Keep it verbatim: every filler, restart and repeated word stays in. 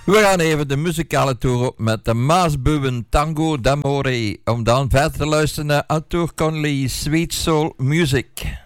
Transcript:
We gaan even de muzikale tour op met de Maasbuwen Tango d'Amore, om dan verder te luisteren naar Arthur Conley Sweet Soul Music.